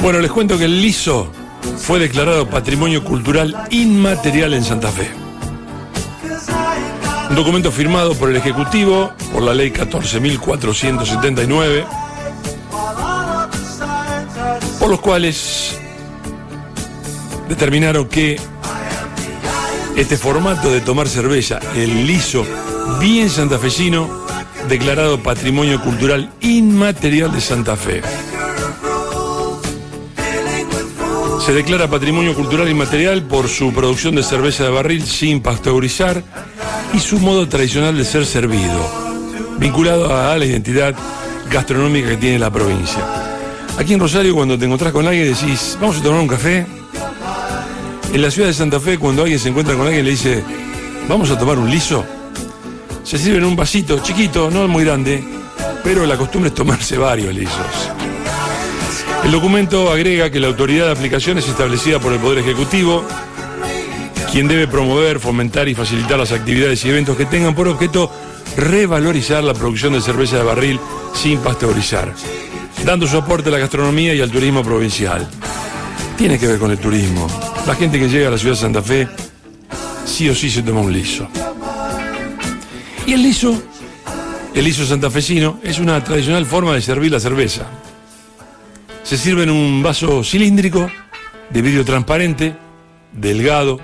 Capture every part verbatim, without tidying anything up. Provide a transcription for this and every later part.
Bueno, les cuento que el liso fue declarado Patrimonio Cultural Inmaterial en Santa Fe. Un documento firmado por el Ejecutivo, por la Ley catorce mil cuatrocientos setenta y nueve, por los cuales determinaron que este formato de tomar cerveza, el liso bien santafesino, declarado Patrimonio Cultural Inmaterial de Santa Fe. Se declara Patrimonio Cultural Inmaterial por su producción de cerveza de barril sin pasteurizar y su modo tradicional de ser servido, vinculado a la identidad gastronómica que tiene la provincia. Aquí en Rosario, cuando te encontrás con alguien, decís, vamos a tomar un café. En la ciudad de Santa Fe, cuando alguien se encuentra con alguien, le dice, vamos a tomar un liso. Se sirve en un vasito chiquito, no muy grande, pero la costumbre es tomarse varios lisos. El documento agrega que la autoridad de aplicación es establecida por el Poder Ejecutivo, quien debe promover, fomentar y facilitar las actividades y eventos que tengan por objeto revalorizar la producción de cerveza de barril sin pasteurizar, dando su aporte a la gastronomía y al turismo provincial. Tiene que ver con el turismo. La gente que llega a la ciudad de Santa Fe, sí o sí se toma un liso. Y el liso, el liso santafesino, es una tradicional forma de servir la cerveza. Se sirve en un vaso cilíndrico, de vidrio transparente, delgado,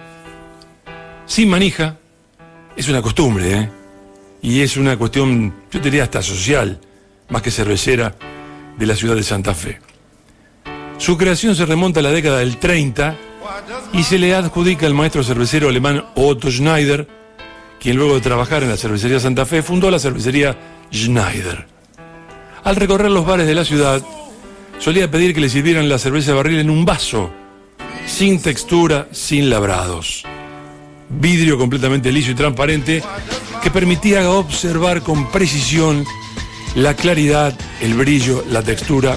sin manija. Es una costumbre, ¿eh? Y es una cuestión, yo diría hasta social, más que cervecera, de la ciudad de Santa Fe. Su creación se remonta a la década del treinta y se le adjudica al maestro cervecero alemán Otto Schneider, quien luego de trabajar en la cervecería Santa Fe fundó la cervecería Schneider. Al recorrer los bares de la ciudad, solía pedir que le sirvieran la cerveza de barril en un vaso, sin textura, sin labrados. Vidrio completamente liso y transparente que permitía observar con precisión la claridad, el brillo, la textura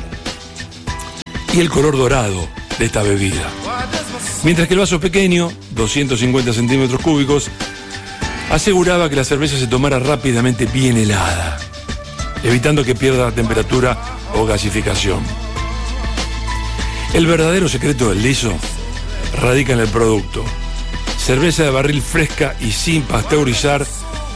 y el color dorado de esta bebida. Mientras que el vaso pequeño, doscientos cincuenta centímetros cúbicos, aseguraba que la cerveza se tomara rápidamente bien helada, evitando que pierda temperatura o gasificación. El verdadero secreto del liso radica en el producto. Cerveza de barril fresca y sin pasteurizar,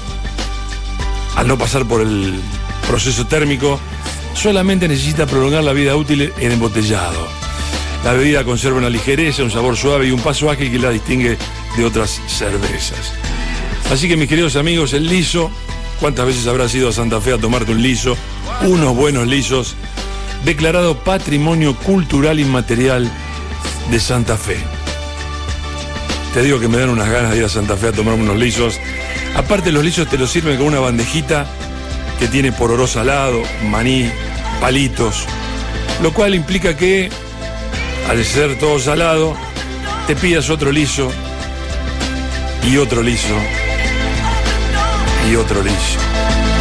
al no pasar por el proceso térmico, solamente necesita prolongar la vida útil en embotellado. La bebida conserva una ligereza, un sabor suave y un paso ágil que la distingue de otras cervezas. Así que, mis queridos amigos, el liso, ¿cuántas veces habrás ido a Santa Fe a tomarte un liso? Unos buenos lisos, declarado Patrimonio Cultural Inmaterial de Santa Fe. Te digo que me dan unas ganas de ir a Santa Fe a tomar unos lisos. Aparte, los lisos te los sirven con una bandejita que tiene pororó salado, maní, palitos, lo cual implica que, al ser todo salado, te pidas otro liso, y otro liso, y otro liso.